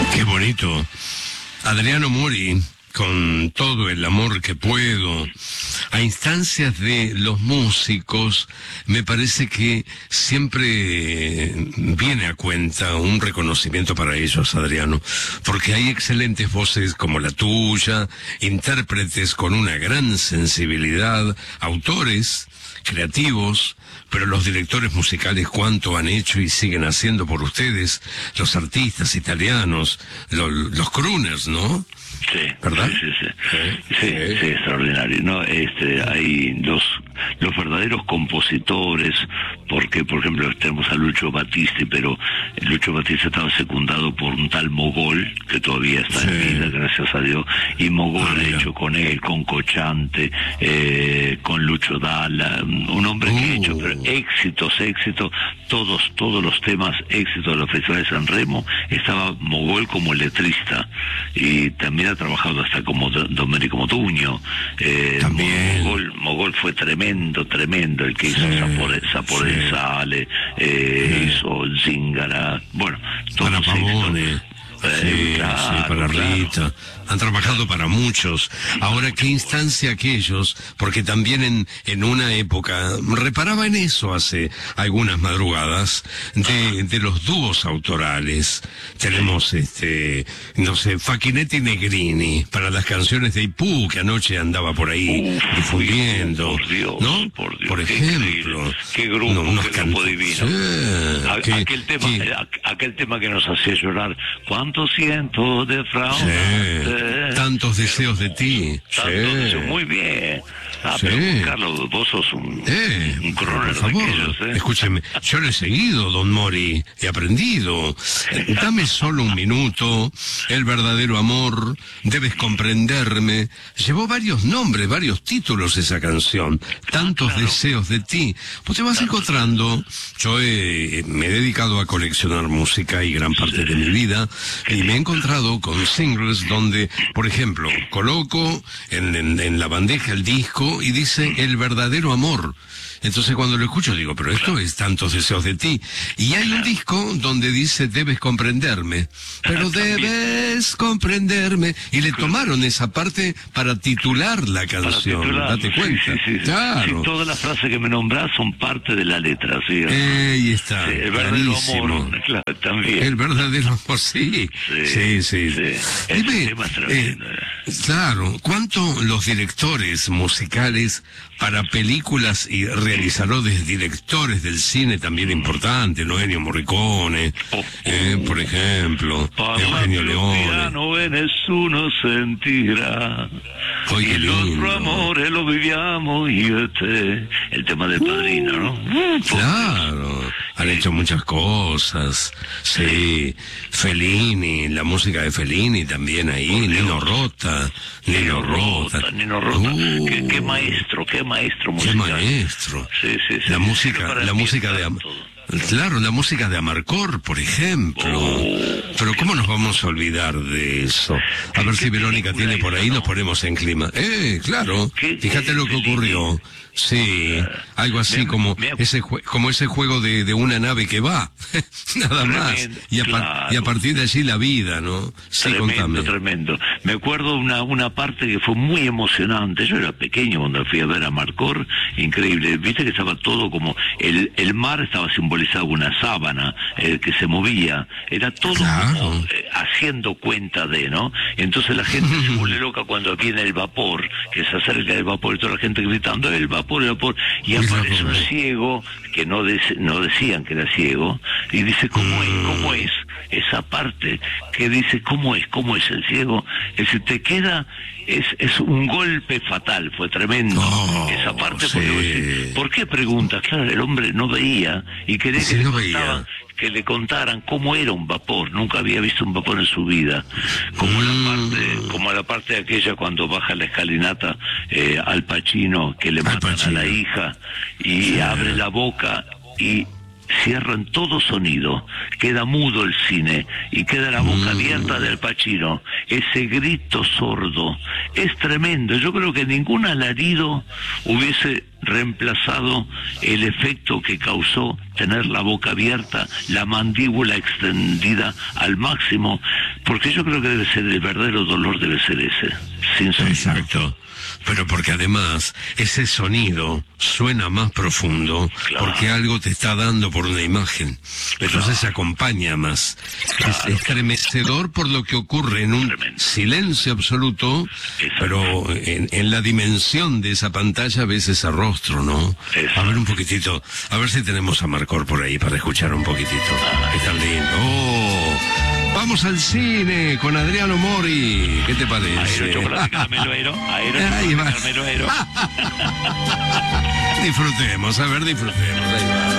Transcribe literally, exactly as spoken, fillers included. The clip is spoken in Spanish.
Qué bonito. Adriano Mori, con todo el amor que puedo, a instancias de los músicos, me parece que siempre viene a cuenta un reconocimiento para ellos, Adriano, porque hay excelentes voces como la tuya, intérpretes con una gran sensibilidad, autores creativos, pero los directores musicales cuánto han hecho y siguen haciendo por ustedes, los artistas italianos, lo, los crooners, ¿no? Sí, ¿verdad? Sí, sí, sí, sí, sí, sí. sí, extraordinario. No, este, hay los los verdaderos compositores, porque, por ejemplo, tenemos a Lucio Battisti, pero Lucio Battisti estaba secundado por un tal Mogol, que todavía está sí. en vida, gracias a Dios, y Mogol ah, ha hecho con él, con Cocciante, eh, con Lucio Dalla, un hombre uh. que ha hecho pero éxitos, éxitos, todos, todos los temas éxitos de los festivales de San Remo, estaba Mogol como letrista, y también ha trabajado hasta como Domenico Modugno, eh, también Mogol, Mogol fue tremendo, tremendo, el que hizo sí, Sapore, Sapore sí. de Sale, eh, sí. hizo Zingara, bueno, todos para Pavone, eh, sí, claro, sí, para claro. Rita, han trabajado para muchos. Ahora, qué instancia aquellos, porque también en, en una época, reparaba en eso hace algunas madrugadas, de, de los dúos autorales. Tenemos, este, no sé, Facchinetti Negrini, para las canciones de Ipú, que anoche andaba por ahí Uf, difundiendo, por Dios, ¿no? Por, Dios, por ejemplo. Qué, qué grupo, no, qué grupo divino. Sí, a, que, aquel, tema, que, aquel tema que nos hacía llorar, cuánto siento de fraude. Sí. Tantos deseos de ti. Tantos sí. deseos, muy bien. Ah, sí. pero Carlos, vos sos un, eh, un crooner por favor, de aquellos, ¿eh? Escúcheme, yo lo he seguido, don Mori, he aprendido. Dame solo un minuto, el verdadero amor, debes comprenderme. Llevó varios nombres, varios títulos esa canción. Tantos claro. deseos de ti. Pues te vas encontrando, yo he, me he dedicado a coleccionar música y gran parte sí. de mi vida, y me he encontrado con singles donde, por ejemplo, coloco en, en, en la bandeja el disco y dice el verdadero amor. Entonces cuando lo escucho digo, pero esto es tantos deseos de ti. Y hay un disco donde dice debes comprenderme, pero debes comprenderme. Y le tomaron esa parte para titular la canción. Titular, Date cuenta. Sí, sí, sí. Claro. Sí, todas las frases que me nombrás son parte de la letra, ¿sí? Eh, ahí está. Sí, el verdadero amor, claro, también. El verdadero amor, sí. Sí, sí. sí. sí. Dime, tema eh, claro, ¿cuánto los directores musicales para películas y realizadores, directores del cine también importantes, ¿no? Ennio Morricone, oh, oh, eh, por ejemplo, Eugenio Leone. Nessuno sentirá. Oye, y nuestro amor lo viviamo io e te. El tema del Padrino, ¿no? Claro, han hecho muchas cosas. Sí, Fellini, la música de Fellini también ahí, Nino Rota, Nino Rota. Nino Rota, uh, qué, qué maestro, qué maestro musical. Qué maestro. Sí, sí, sí. La música, la música de Claro, la música de Amarcord, por ejemplo. Oh, Pero ¿cómo nos vamos a olvidar de eso? A ver si Verónica tiene por ahí, nos ponemos en clima. Eh, claro. Fíjate lo que ocurrió. Sí, algo así como ese como ese juego de, de una nave que va, nada más. Y a, claro. y a partir de allí la vida, ¿no? Sí, tremendo, contame. Tremendo. Me acuerdo una una parte que fue muy emocionante. Yo era pequeño cuando fui a ver a Amarcord, increíble. Viste que estaba todo como el el mar estaba simbolizado con una sábana eh, que se movía. Era todo claro. como, eh, haciendo cuenta de, ¿no? Entonces la gente se vuelve loca cuando viene el vapor, que se acerca el vapor y toda la gente gritando el vapor. Por el vapor, y aparece un ciego que no de, no decían que era ciego y dice cómo es, cómo es esa parte que dice cómo es, cómo es el ciego, ese te queda es es un golpe fatal, fue tremendo oh, esa parte sí. porque, ¿por qué preguntas? Claro, el hombre no veía y quería sí, que no le veía. Contaba, que le contaran cómo era un vapor, nunca había visto un vapor en su vida, como mm. la parte, como la parte de aquella cuando baja la escalinata eh, Al Pacino, que le matan a la hija y sí. abre la boca y cierran todo sonido, queda mudo el cine y queda la boca mm. abierta del Pacino, ese grito sordo, es tremendo. Yo creo que ningún alarido hubiese reemplazado el efecto que causó tener la boca abierta, la mandíbula extendida al máximo, porque yo creo que debe ser el verdadero dolor, debe ser ese, sin sonido. Exacto. Pero porque además ese sonido suena más profundo, claro, porque algo te está dando por una imagen. Entonces claro, se acompaña más. Claro. Es estremecedor por lo que ocurre en un Tremendo. silencio absoluto, pero en, en la dimensión de esa pantalla ves ese rostro, ¿no? Exacto. A ver un poquitito, a ver si tenemos a Marcor por ahí para escuchar un poquitito. Es tan lindo. ¡Oh! Vamos al cine con Adriano Mori. ¿Qué te parece? Aero, chocolate, caramelo, aero. Aero, Ahí va. caramelo, aero. Disfrutemos, a ver, disfrutemos. Ahí va.